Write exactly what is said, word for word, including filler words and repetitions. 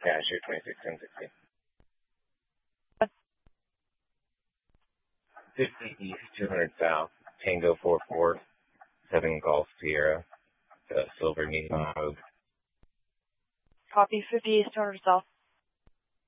Yeah, sure, twenty-six ten sixty. fifty East, two hundred South, Tango four four, seven Golf Sierra, uh, Silver Neon Road. Copy, fifty East, two hundred South.